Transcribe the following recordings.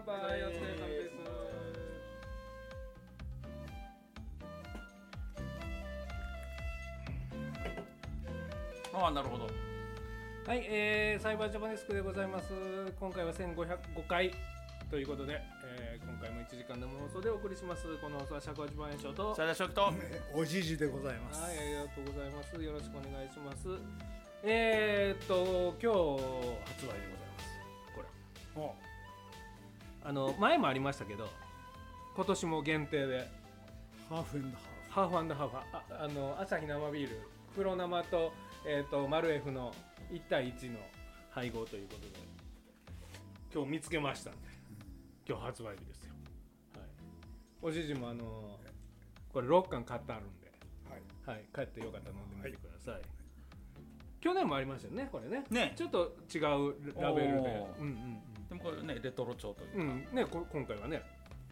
乾杯、お疲れ様です。 ああ、なるほど。 はい、サイバージャパネスクでございます。今回は1505回ということで、今回も1時間の放送でお送りします。この放送は尺八番演唱と最大食とおじじでございます。 はい、ありがとうございます。よろしくお願いします。今日発売でございます。これ前もありましたけど、今年も限定でハーフハーフハーフ、朝日生ビール黒生と、マルエフの1対1の配合ということで今日見つけましたんで、今日発売日ですよ。はい、おじじもこれ6巻買ってあるんで、はいはい、帰ってよかったら飲んでみてください。去年もありましたよね、これね。 ね、 ちょっと違うラベルで、 でもこれね、レトロ調というか、 ね、今回はね、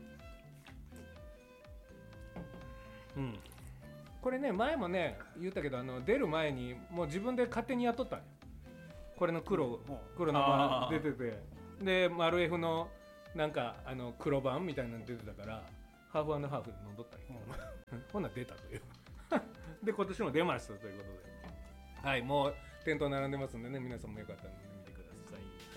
これね、前もね言ったけど、出る前にもう自分で勝手にやっとったんよ。これの黒生出てて、でマルエフのなんか黒版みたいなの出てたから、ハーフ&ハーフで飲んどったんやけど、ほんなら出たというで今年も出ましたということで、はい、もう店頭並んでますんでね、皆さんもよかったら飲んでみてくださ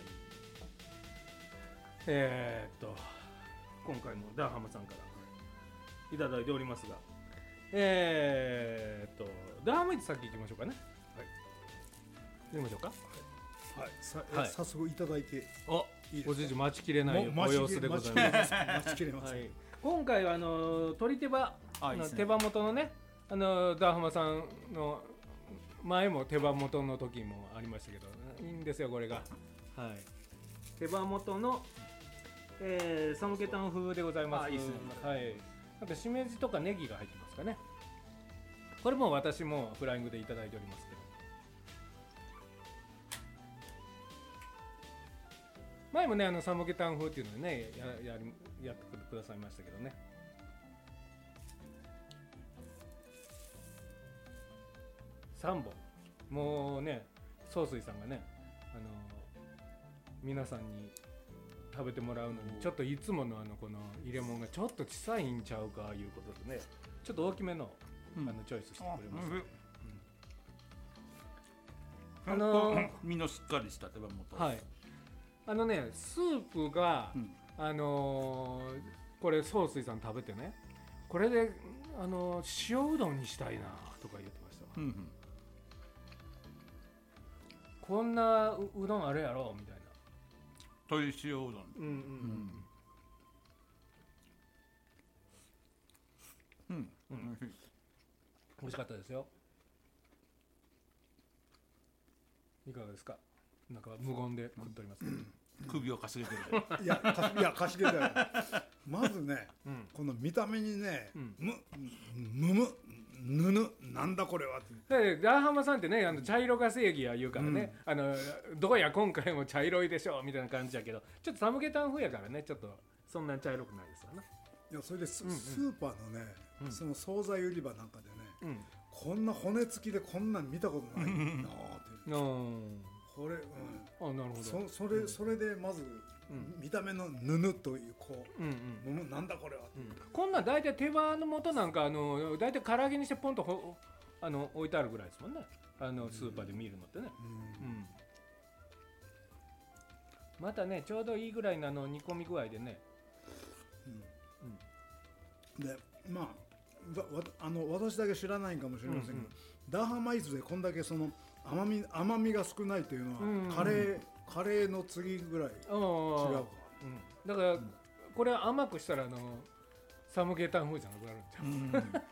い。はい、今回もダーハムさんからいただいておりますが、ダーハムイチ先行きましょうかね。はい、行きましょうか。 はい、早速いただいていいですか。 おじいじ待ちきれないご様子でございます。 待ちきれません。 はい、今回は鳥手羽手羽元のね、ダーハマさんの前も手羽元の時もありましたけど、いいんですよこれが。はい、手羽元の、サムゲタン風でございます。 いいですね。 はい、あとしめじとかネギが入ってますかね。これも私もフライングでいただいておりますけど、前もねサムゲタン風っていうのでねやってくださいましたけどね。3本もうね、総帥さんがね、皆さんに食べてもらうのにちょっといつものこの入れ物がちょっと小さいんちゃうかいうことでね、ちょっと大きめの、チョイスしてくれます。 身のしっかりした手羽元。 はい、スープが、これ総帥さん食べてね、これで塩うどんにしたいなとか言ってましたわ。こんな うどんあるやろみたいな。 鶏塩うどん。 美味しかったですよ。いかがですか。なんか無言で食っておりますけど、 首をかしげてる。 いやかしげだよ。まずね、この見た目にね、なんだこれはって。 でダーハマさんってね、茶色が正義や言うからね、どうや今回も茶色いでしょうみたいな感じやけど、ちょっとサムゲタン風やからね、ちょっとそんなに茶色くないですわな。 いや、それでスーパーのね、その惣菜売り場なんかでね、こんな骨付きでこんなん見たことないなあって。これ、 なるほど。それでまず見た目のぬぬというなんだこれは。 こんなん大体手羽の元なんか大体唐揚げにしてポンと置いてあるぐらいですもんね。スーパーで見るのってね。またね、ちょうどいいぐらいの煮込み具合でね。 で、まあ私だけ知らないかもしれませんけど、ダーハマイズでこんだけその甘みが少ないというのは、カレーの次ぐらい違うか。 だからこれは甘くしたらサムゲタン風じゃなくなるんちゃう。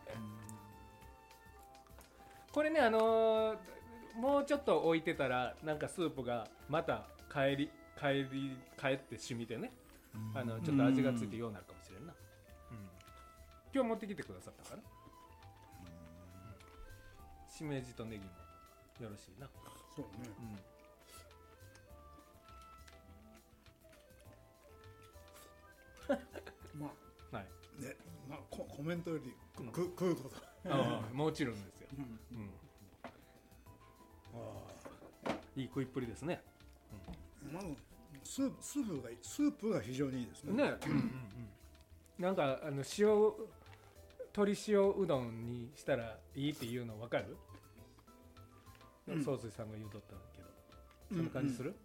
これね、もうちょっと置いてたらなんかスープがまた帰って染みてね、ちょっと味がついてようになるかもしれんな。今日持ってきてくださったから、しめじとネギもよろしいな。 そうね。まあ、はい。ね、まあコメントより食うことだ。もちろんですよ。いい食いっぷりですね。 まずスープが非常にいいですね。 ね、なんか鶏塩うどんにしたらいいっていうの分かる？総帥さんが言うとったけど、そんな感じする？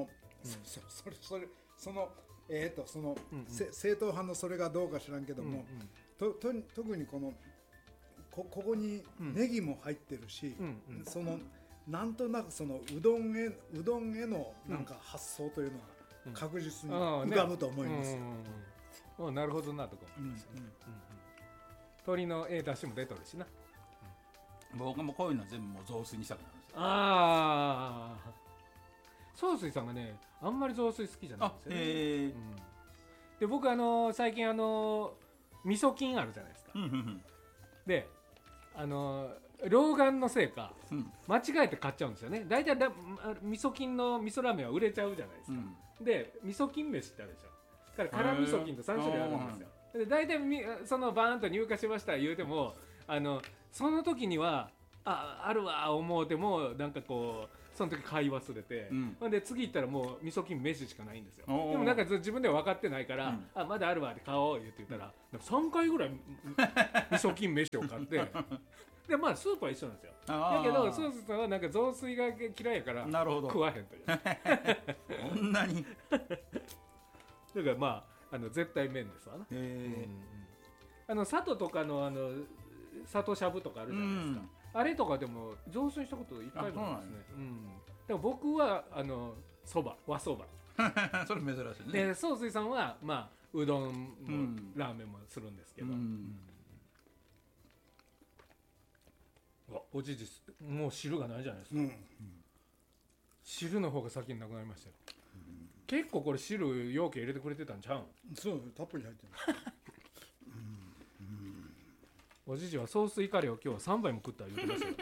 その正統派のそれがどうか知らんけども、特にここにネギも入ってるし、そのなんとなくそのうどんへのなんか発想というのは確実に浮かぶと思いますよ。 なるほどなとか思いますね。鶏の出汁も出とるしな。 僕もこういうの全部もう雑炊にしたくなるんですよ。 ああ、総帥さんがねあんまり雑炊好きじゃないんですよね。で僕最近味噌菌あるじゃないですか。で老眼のせいか、間違えて買っちゃうんですよね。大体味噌菌の味噌ラーメンは売れちゃうじゃないですか。で味噌菌飯ってあるでしょ。だから辛味噌菌と3種類あるんですよ。で大体そのバーンと入荷しました言うてもその時にはあるわ思うてもなんかこうその時買い忘れて、で次行ったらもう味噌菌飯しかないんですよ。でもなんか自分では分かってないから、まだあるわって買おう言って言ったら、3回ぐらい味噌菌飯を買ってでまあスープは一緒なんですよ。だけどソースさんはなんか雑炊が嫌いやから食わへんというこんなにだからまあ絶対麺ですわな。佐渡とかの里しゃぶとかあるじゃないですか。あれとかでも雑炊したこと一回もないですね。でも僕はそば和そばそれ珍しいね。 で総帥さんはまあうどんもラーメンもするんですけど、おじじもう汁がないじゃないですか。汁の方が先になくなりましたよ。結構これ汁容器入れてくれてたんちゃうん？ そうたっぷり入ってる。 おじじはソースイカレーを今日は3杯も食った言ってましたよ。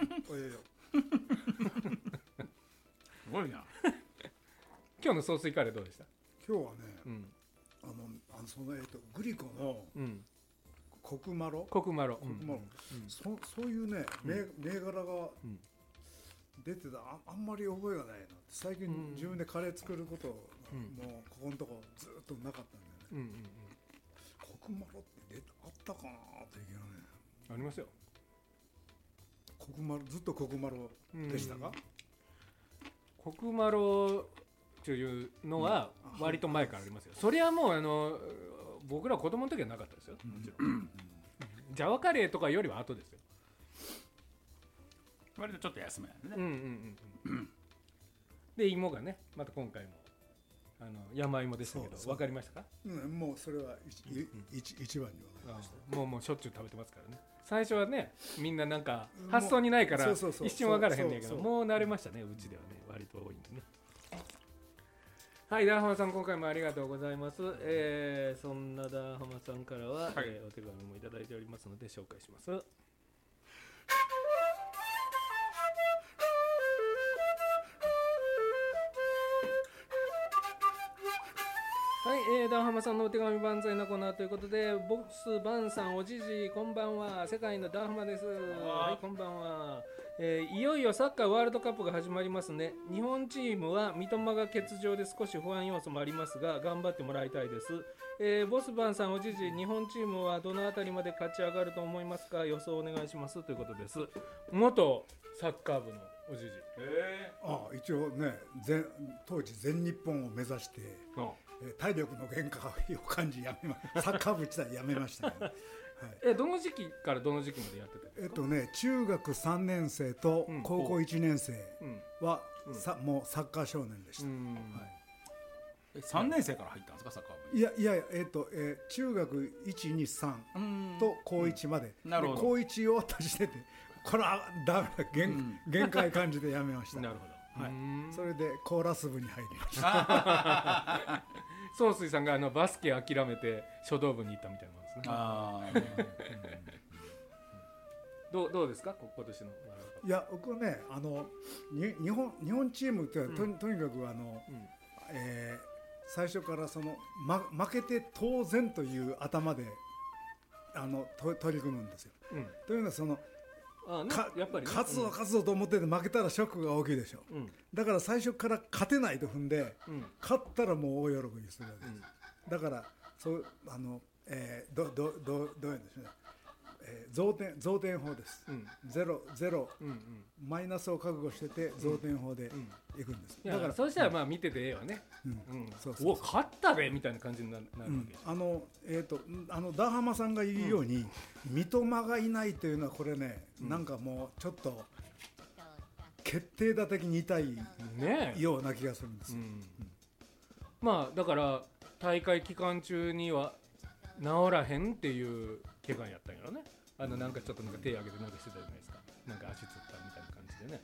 すごいな。 今日のソースイカレーどうでした？ 今日はね、グリコのコクマロ、そういうね銘柄が出てた。あんまり覚えがないなって。最近自分でカレー作ることもうここのとこずっとなかったんだよね。コクマロってあったかなっていうね。 ありますよ。 ずっとコクマロでしたか？ コクマロというのは割と前からありますよ。それはもう僕ら子供の時はなかったですよ。もちろん。ジャワカレーとかよりは後ですよ。 割とちょっと安めやね。 で芋がねまた今回も山芋でしたけど分かりましたか？ もうそれは一番に分かりました。 もうしょっちゅう食べてますからね。最初はねみんななんか発想にないから一瞬分からへんねんけど、もう慣れましたね。うちではね割と多いんでね。はい、ダーハマさん今回もありがとうございます。そんなダーハマさんからは、お手紙もいただいておりますので紹介します。はい、ダンハマさんのお手紙万歳のコーナーということで、ボスバンさんおじじこんばんは、世界のダンハマです。はい、こんばんは。いよいよサッカーワールドカップが始まりますね。日本チームは三笘が欠場で少し不安要素もありますが頑張ってもらいたいです。ボスバンさんおじじ、日本チームはどのあたりまで勝ち上がると思いますか？予想お願いしますということです。元サッカー部のおじじ。 一応ね当時全日本を目指して体力の限界を感じサッカー部自体やめましたね。 どの時期からどの時期までやってた？ 中学3年生と高校1年生はもうサッカー少年でした。 3年生から入ったんですかサッカー部？ いや中学1、2、3と高1まで。高1終わった時点でこれはダメだ限界感じでやめました。 なるほど。 それでコーラス部に入りました。 総帥さんがバスケ諦めて書道部に行ったみたいなんですね。どうですか今年の？ いや僕はね日本チームってとにかく最初から負けて当然という頭で取り組むんですよ。というのはやっぱり、ね、 勝つぞと思ってて負けたらショックが大きいでしょ、だから最初から勝てないと踏んで、勝ったらもう大喜びするわけです、だからそうどういうんですね、増点法です、ゼロ、マイナスを覚悟してて増点法でいくんです、 だからそうしたらまあ見ててええわね、お勝ったべみたいな感じになるわけでしょ。 ダーハマさんが言うように、三笘がいないというのはこれね、なんかもうちょっと決定打的に痛いような気がするんですよ、 まあだから大会期間中には治らへんっていう怪我やったんやろね。なんかちょっとなんか手上げてなんかしてたじゃないですか。なんか足つったみたいな感じでね、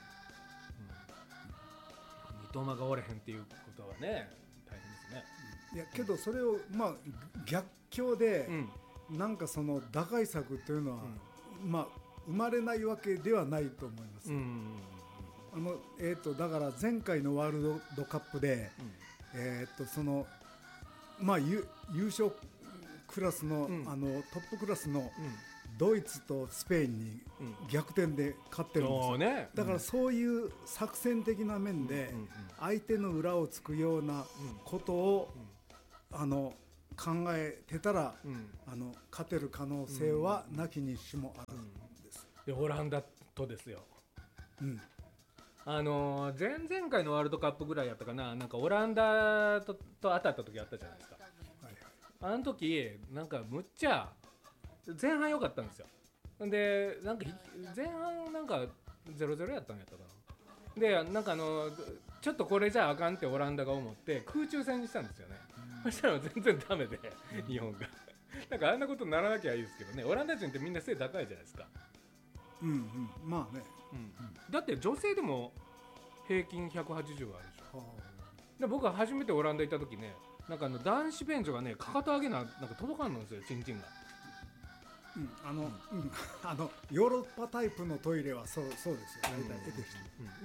三笘がおれへんっていうことはね大変ですね。 いやけどそれをまあ逆境で、なんかその打開策というのは、まあ生まれないわけではないと思います、だから前回のワールドカップで、そのまあ優勝クラスの、トップクラスのドイツとスペインに逆転で勝ってるんですよ、だからそういう作戦的な面で相手の裏をつくようなことを考えてたら、勝てる可能性はなきにしもあらずです。 でオランダとですよ、前々回のワールドカップぐらいやったかな、なんかオランダと当たった時あったじゃないですか。あの時なんかむっちゃ前半良かったんですよ。でなんか前半なんか 0-0 やったんやったかな。でなんかちょっとこれじゃあかんってオランダが思って空中戦にしたんですよね。そしたら全然ダメで日本がなんかあんなことにならなきゃいいですけどね。オランダ人ってみんな背高いじゃないですか。 まあね、 だって女性でも平均180あるでしょ。で僕は初めてオランダ行った時ね、なんか男子便所がねかかと上げなんか届かんのですよ、チンチンが。 ヨーロッパタイプのトイレはそうですよ、大体得てして、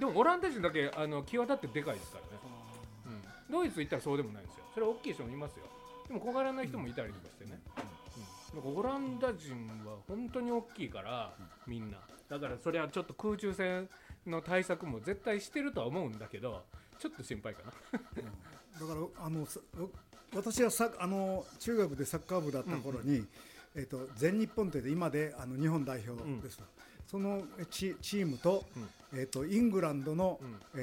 でもオランダ人だけ際立ってでかいですからね、ドイツ行ったらそうでもないんですよ。それは大きい人もいますよ。でも小柄な人もいたりとかしてね、なんかオランダ人は本当に大きいからみんな、だからそれはちょっと空中戦の対策も絶対してるとは思うんだけど、ちょっと心配かなだから私は中学でサッカー部だった頃に、全日本という今で日本代表です、そのチームと、イングランドの、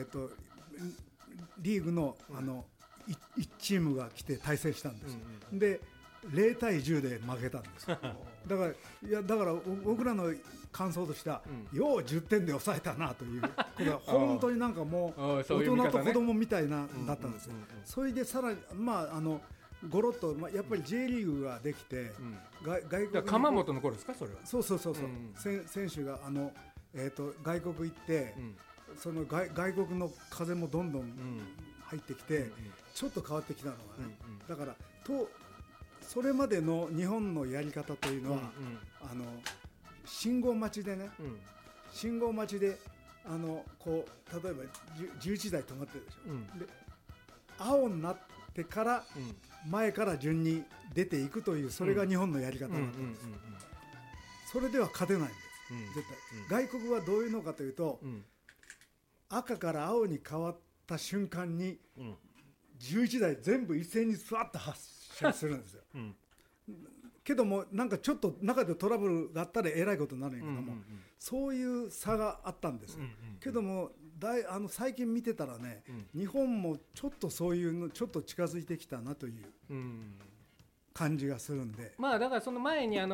リーグの1チームが来て対戦したんです、で0対10で負けたんですだから僕らの感想としては、よう10点で抑えたなという、これは本当になんかもう大人と子供みたいなだったんですよ。それでさらにゴロッと、やっぱり J リーグができて、外国鎌本の頃ですか、それは。 そう、選手が外国行って、その外国の風もどんどん入ってきて、ちょっと変わってきたのがね、だからそれまでの日本のやり方というのは、信号待ちでね、信号待ちでこう例えば11台止まってるでしょ、で青になってから前から順に出ていくという、それが日本のやり方だったんです。それでは勝てないんです、絶対。外国はどういうのかというと、赤から青に変わった瞬間に11台全部一斉にスワッと発射するんですよ、けどもなんかちょっと中でトラブルがあったらえらいことになるんやけども、そういう差があったんです、けども最近見てたらね、日本もちょっとそういうのちょっと近づいてきたなという感じがするんで、 まあだからその前にキン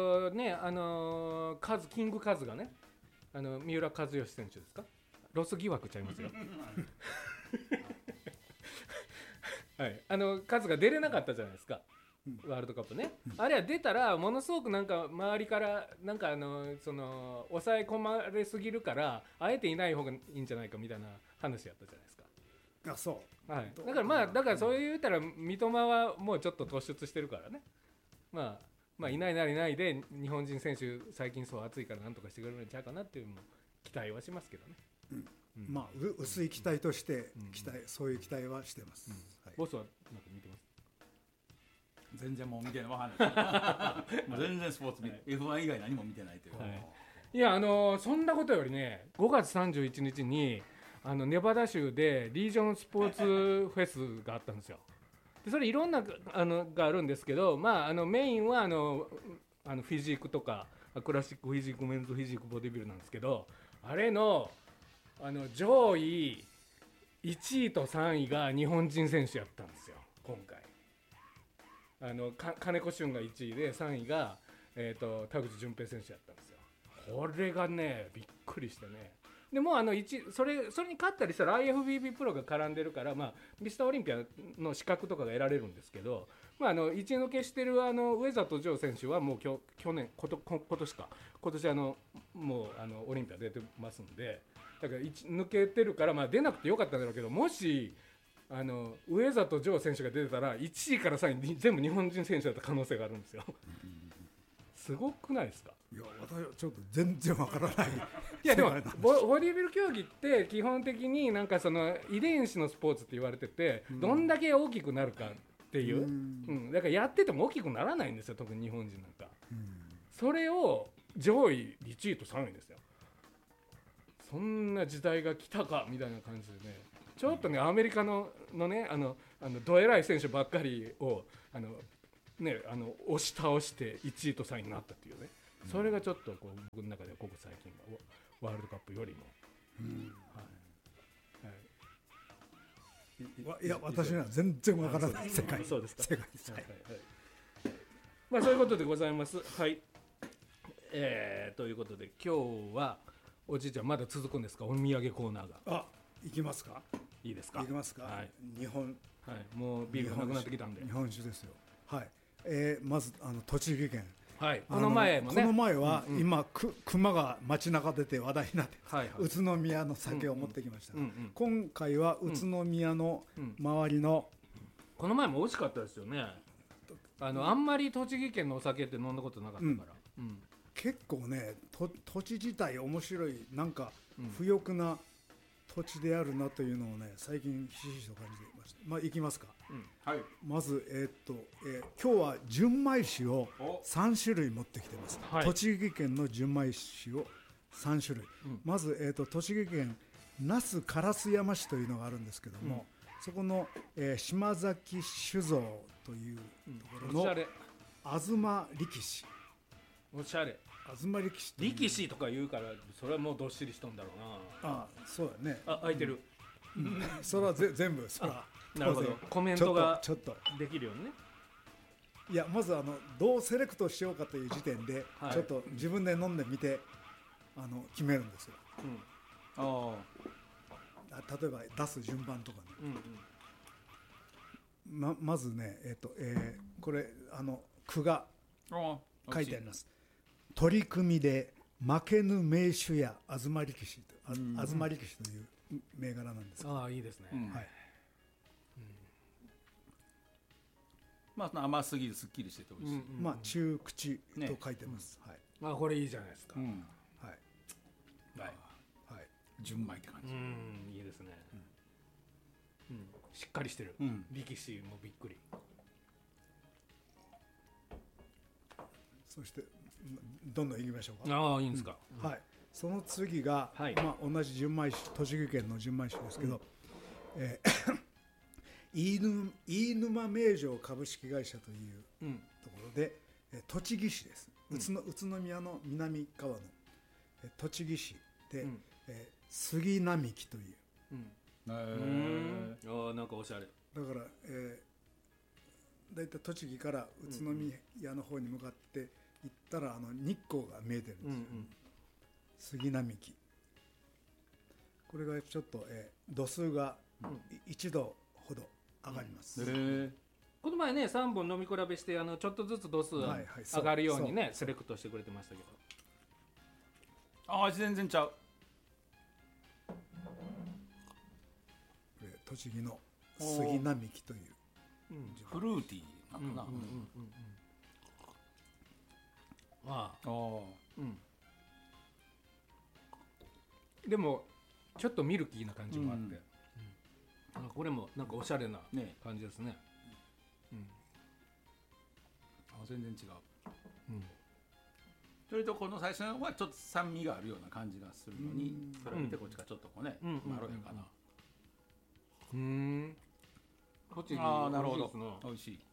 グカズがね、三浦知良選手ですか、ロス疑惑ちゃいますよはい、カズが出れなかったじゃないですか、ワールドカップね、あれは出たらものすごくなんか周りからなんか抑え込まれすぎるからあえていない方がいいんじゃないかみたいな話やったじゃないですか。 あ、そう、 はい、だからそう言ったら三笘はもうちょっと突出してるからね、まあいないならいないで日本人選手最近そう熱いからなんとかしてくれるんちゃうかなっていう期待はしますけどね、 薄い期待としてそういう期待はしてます、 ボスはなんか見てます？ 全然もう見てない、わかんないもう全然スポーツ見て F1 以外何も見てないという、 いやそんなことよりね5月31日にネバダ州でリージョンスポーツフェスがあったんですよ。でそれいろんながあるんですけど、まあ、メインはフィジークとかクラシックフィジークメンズフィジークボディビルなんですけど、あれの上位1位と3位が日本人選手やったんですよ今回。金子俊が1位で3位が、田口淳平選手やったんですよ。これがねびっくりしてね。でもそれに勝ったりしたら IFBB プロが絡んでるから、まあ、ミスターオリンピアの資格とかが得られるんですけど、まあ、一抜けしてる上里城選手はもう去年今年か今年もうオリンピア出てますんで、だから抜けてるから、まあ、出なくてよかったんだろうけど、もし上里城選手が出てたら1位から3位全部日本人選手だった可能性があるんですよ。すごくないですか？ いや私はちょっと全然わからない。 いやでもボディビル競技って基本的になんかその遺伝子のスポーツって言われてて、どんだけ大きくなるかっていう、だからやってても大きくならないんですよ、特に日本人なんか。それを上位1位と3位ですよ。そんな時代が来たかみたいな感じでね、ちょっとねアメリカのねどえらい選手ばっかりを押し倒して1位と3位になったっていうね、それがちょっとこう僕の中ではここ最近はワールドカップよりも、 いや私には全然わからない世界。 そうですか。 世界です。 まあそういうことでございます。はい。ということで今日はおじいちゃんまだ続くんですか、お土産コーナーが。 あ、行きますか。 いいですか。 行きますか。 はい。 日本。 はい。もうビールなくなってきたんで。 日本酒ですよ。はい。まず栃木県。 はい。この前もね。 この前は今熊が街中出て話題になって、宇都宮の酒を持ってきました。今回は宇都宮の周りの。 この前も美味しかったですよね。あんまり栃木県のお酒って飲んだことなかったから。 結構ね土地自体面白い、なんか不欲な土地であるなというのをね最近ひしひしと感じていました。まあ行きますか。 はい。 まず今日は純米酒を3種類持ってきてます。栃木県の純米酒を3種類。まず栃木県那須烏山市というのがあるんですけども、そこの島崎酒造というところの東力士。 おしゃれ。 東力士力士とか言うから、それはもうどっしりしとんだろうな。 あ、そうだね。 あ、開いてる。 それは全部それは。 なるほど。コメントがちょっとできるようにね。 いやまずどうセレクトしようかという時点で、ちょっと自分で飲んでみて決めるんですよ。例えば出す順番とかね。まずねこれ句が書いてあります。取り組みで負けぬ名手や東力士という銘柄なんです。 ああいいですね。はい。 まあ甘すぎるすっきりしてて美味しい。 まあ中口と書いてます。はい。 まあこれいいじゃないですか。 はいはい。純米って感じ。 いいですね。しっかりしてる。力士もびっくり。 そしてどんどんいきましょうか。 ああいいんですか。 はい。その次がまあ同じ純米酒、栃木県の純米酒ですけど、飯沼名城株式会社というところで栃木市です。宇都宮の南側の栃木市で杉並木という。 なんかおしゃれ。 だからだいたい栃木から宇都宮の方に向かって行ったら日光が見えてるんですよ。杉並木。これがちょっと度数が1度ほど上がります。 この前ね3本飲み比べしてちょっとずつ度数上がるようにねセレクトしてくれてましたけど。 味全然ちゃう。 栃木の杉並木というフルーティーなのかな。でもちょっとミルキーな感じもあって、これもなんかおしゃれな感じですね。 全然違う。ちそれとこの最初のはちょっと酸味があるような感じがするのに、それを見てこっちがちょっとこうね、まろやかな。 栃木ああなるほど美味しいですね。 美味しい。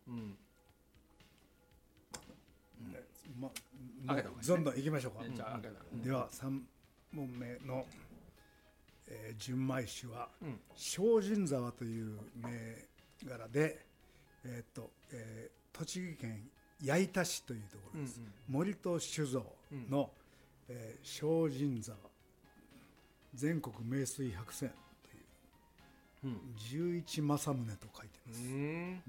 開けた方がいいですねどんどん行きましょうか。 じゃあ開けたらでは3問目の、純米酒は、精進沢という銘柄で、栃木県矢板市というところです。森戸酒造の、精進沢全国名水百選という、11政宗と書いてます。